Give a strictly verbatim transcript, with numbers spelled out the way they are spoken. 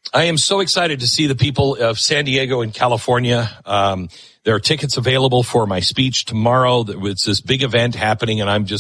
I am so excited to see the people of San Diego and California. Um, there are tickets available for my speech tomorrow. It's this big event happening, and I'm just